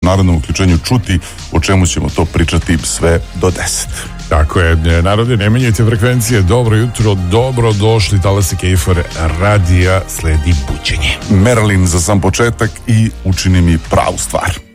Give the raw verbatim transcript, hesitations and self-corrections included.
narednom uključenju čuti o čemu ćemo to pričati sve do deset. Tako je, narode, ne menjajte frekvencije. Dobro jutro, dobro došli. Talasi Kejfar radija, sledi buđenje. Merlin za sam početak i učini mi pravu stvar.